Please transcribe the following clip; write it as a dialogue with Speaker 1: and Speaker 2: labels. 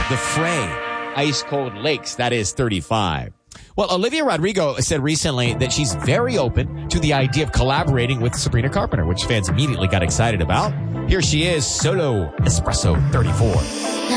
Speaker 1: The Fray, Ice Cold Lakes, that is 35. Well, Olivia Rodrigo said recently that she's very open to the idea of collaborating with Sabrina Carpenter, which fans immediately got excited about. Here she is, Solo Espresso 34.